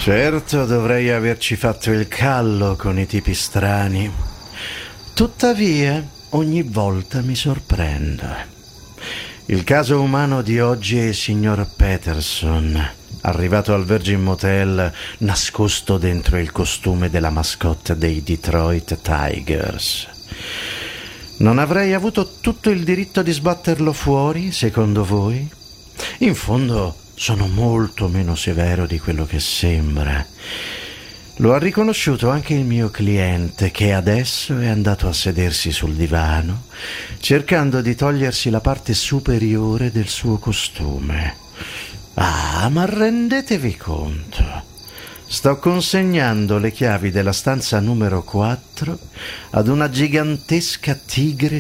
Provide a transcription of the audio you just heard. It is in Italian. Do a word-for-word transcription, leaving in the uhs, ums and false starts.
Certo, dovrei averci fatto il callo con i tipi strani. Tuttavia, ogni volta mi sorprendo. Il caso umano di oggi è il signor Peterson, arrivato al Virgin Motel nascosto dentro il costume della mascotte dei Detroit Tigers. Non avrei avuto tutto il diritto di sbatterlo fuori, secondo voi? In fondo sono molto meno severo di quello che sembra. Lo ha riconosciuto anche il mio cliente, che adesso è andato a sedersi sul divano, cercando di togliersi la parte superiore del suo costume. Ah, ma rendetevi conto. Sto consegnando le chiavi della stanza numero quattro ad una gigantesca tigre